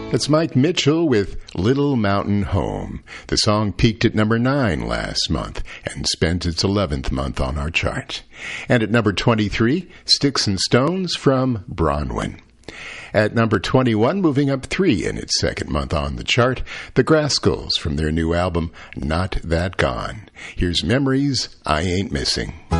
It's Mike Mitchell with Little Mountain Home. The song peaked at number 9 last month and spent its 11th month on our chart. And at number 23, Sticks and Stones from Bronwyn. At number 21, moving up 3 in its second month on the chart, the Grascals from their new album, Not That Gone. Here's Memories I Ain't Missing.